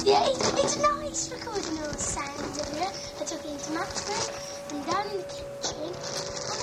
Yeah, it's nice recording all the sounds of it. I took it into Matt's room and down in the kitchen.